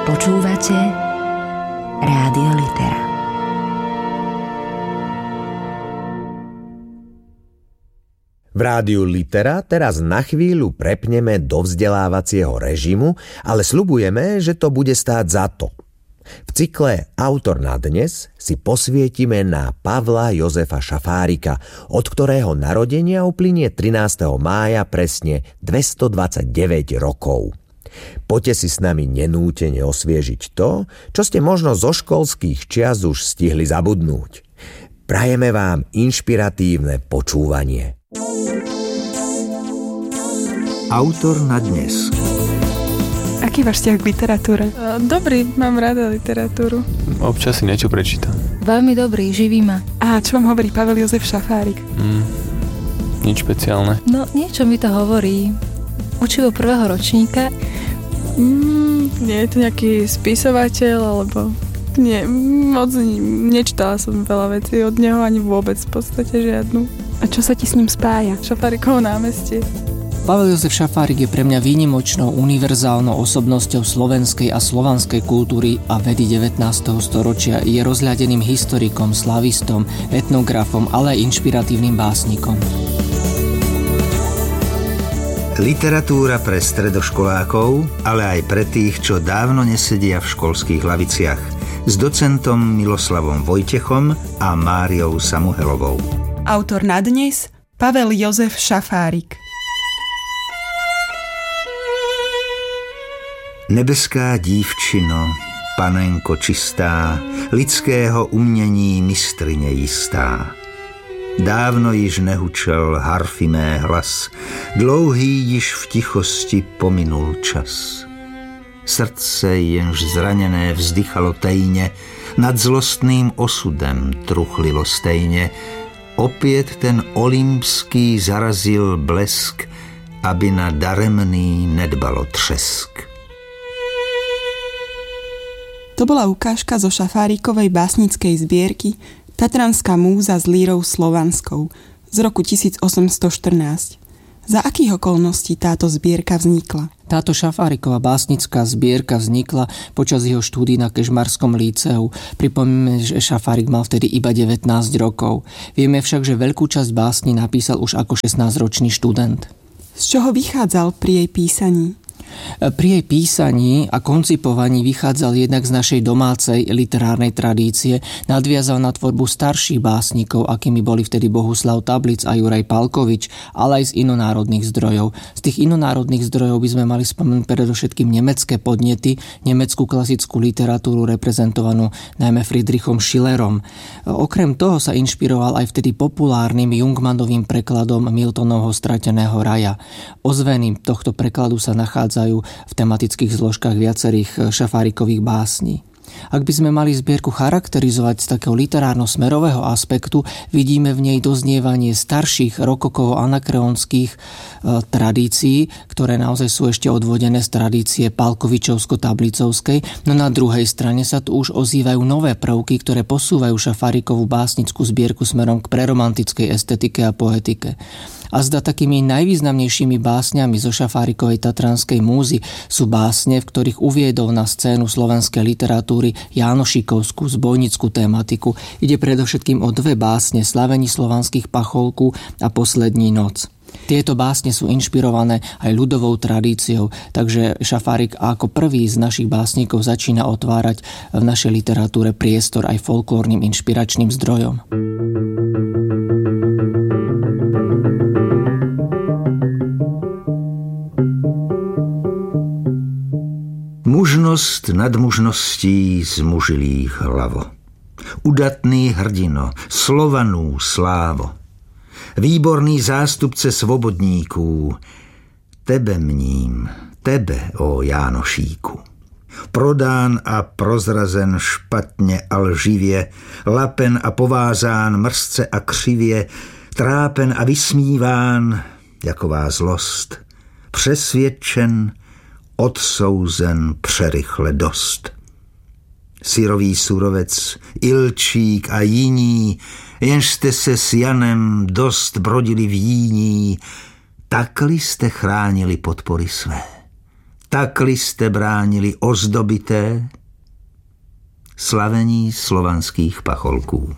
Počúvate Rádio Litera. V Rádiu Litera teraz na chvíľu prepneme do vzdelávacieho režimu, ale sľubujeme, že to bude stáť za to. V cykle Autor na dnes si posvietime na Pavla Jozefa Šafárika, od ktorého narodenia uplynie 13. mája presne 229 rokov. Poďte si s nami nenútene osviežiť to, čo ste možno zo školských čias už stihli zabudnúť. Prajeme vám inšpiratívne počúvanie. Autor na dnes. Aký váš vzťah k literatúre? Dobrý, mám rada literatúru. Občas si niečo prečítam. Veľmi dobrý, živí ma. A čo vám hovorí Pavel Jozef Šafárik? Nič špeciálne. No, niečo mi to hovorí. Učivo prvého ročníka. Nie je to nejaký spisovateľ, alebo... Nie, moc nečítala som veľa vecí od neho, ani vôbec v podstate žiadnu. A čo sa ti s ním spája? Šafárikovo námestie. Pavel Jozef Šafárik je pre mňa výnimočnou univerzálnou osobnosťou slovenskej a slovanskej kultúry a vedy 19. storočia. Je rozhľadeným historikom, slavistom, etnografom, ale aj inšpiratívnym básnikom. Literatúra pre stredoškolákov, ale aj pre tých, čo dávno nesedia v školských laviciach. S docentom Miloslavom Vojtechom a Máriou Samuhelovou. Autor na dnes Pavel Jozef Šafárik. Nebeská dívčino, panenko čistá, lidského umění mistrině jistá. Dávno již nehučel harfy mé hlas, dlouhý již v tichosti pominul čas. Srdce jenž zraněné vzdychalo tejně, nad zlostným osudem truchlilo stejně. Opět ten olympský zarazil blesk, aby na daremný nedbalo třesk. To bola ukážka zo Šafárikovej básnickej zbierky Tatranská múza s lírou slovanskou z roku 1814. Za akých okolností táto zbierka vznikla? Táto Šafáriková básnická zbierka vznikla počas jeho štúdií na Kežmarskom líceu. Pripomíname, že Šafárik mal vtedy iba 19 rokov. Vieme však, že veľkú časť básni napísal už ako 16-ročný študent. Z čoho vychádzal pri jej písaní? Pri jej písaní a koncipovaní vychádzal jednak z našej domácej literárnej tradície, nadviazal na tvorbu starších básnikov, akými boli vtedy Bohuslav Tablic a Juraj Palkovič, ale aj z inonárodných zdrojov. Z tých inonárodných zdrojov by sme mali spomenúť predovšetkým nemecké podnety, nemeckú klasickú literatúru reprezentovanú najmä Friedrichom Schillerom. Okrem toho sa inšpiroval aj vtedy populárnym Jungmannovým prekladom Miltonovho Strateného raja. Ozveny tohto prekladu sa nachádzajú v tematických zložkách viacerých Šafárikových básní. Ak by sme mali zbierku charakterizovať z takého literárno-smerového aspektu, vidíme v nej doznievanie starších rokokovo-anakreonských tradícií, ktoré naozaj sú ešte odvodené z tradície Palkovičovsko-Tablicovskej, no na druhej strane sa tu už ozývajú nové prvky, ktoré posúvajú Šafárikovú básnickú zbierku smerom k preromantickej estetike a poetike. A zda takými najvýznamnejšími básňami zo Šafárikovej Tatranskej múzy sú básne, v ktorých uviedol na scénu slovenskej literatúry jánošikovskú zbojnickú tematiku. Ide predovšetkým o dve básne Slavení slovanských pacholku a Poslední noc. Tieto básne sú inšpirované aj ľudovou tradíciou, takže Šafárik ako prvý z našich básnikov začína otvárať v našej literatúre priestor aj folklórnym inšpiračným zdrojom. Mužnost nad mužností zmužilých hlavo. Udatný hrdino, Slovanů slávo. Výborný zástupce svobodníků. Tebe mním, tebe, ó Jánošíku. Prodán a prozrazen špatně a lživě, lapen a povázán mrzce a křivě, trápen a vysmíván, jaková zlost. Přesvědčen, odsouzen přerychle dost. Syrový surovec, Ilčík a jiní, jenž jste se s Janem dost brodili v jíní, takli jste chránili podpory své. takli ste bránili ozdobité slavení slovanských pacholků.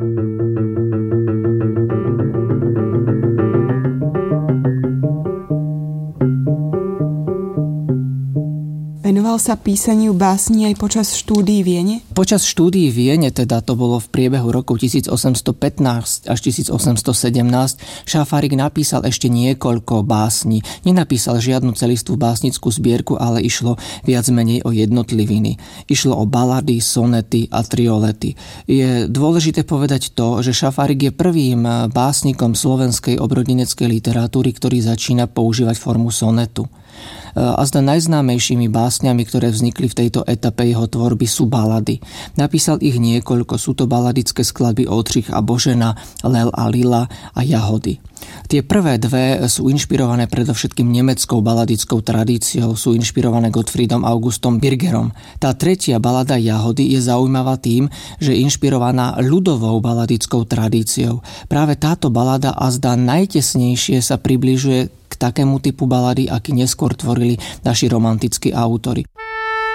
Venoval sa písaniu básni aj počas štúdií v Viene? Počas štúdií v Viene, teda to bolo v priebehu rokov 1815 až 1817, Šafárik napísal ešte niekoľko básní. Nenapísal žiadnu celistvú básnickú zbierku, ale išlo viac menej o jednotliviny. Išlo o balady, sonety a triolety. Je dôležité povedať to, že Šafárik je prvým básnikom slovenskej obrodineckej literatúry, ktorý začína používať formu sonetu. A zda najznámejšími básňami, ktoré vznikli v tejto etape jeho tvorby, sú balady. Napísal ich niekoľko, sú to baladické skladby Oldřich a Božena, Lel a Lila a Jahody. Tie prvé dve sú inšpirované predovšetkým nemeckou baladickou tradíciou, sú inšpirované Gottfriedom Augustom Birgerom. Tá tretia balada Jahody je zaujímavá tým, že je inšpirovaná ľudovou baladickou tradíciou. Práve táto balada azda najtesnejšie sa približuje k takému typu balady, aký neskôr tvorili naši romantickí autori.